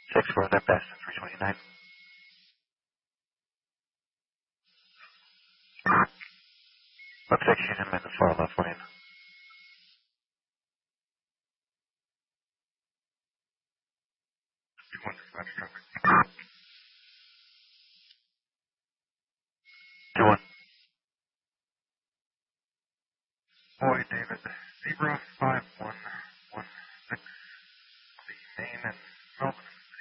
6 for that best, 329. Looks like she's in the far left lane. traffic. 2-1. Boy, David, Zebra 5116, the main and